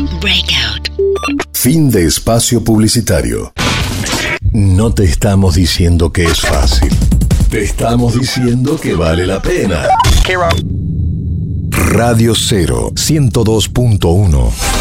Breakout. Fin de espacio publicitario. No te estamos diciendo que es fácil. Te estamos diciendo que vale la pena. Radio 0, 102.1.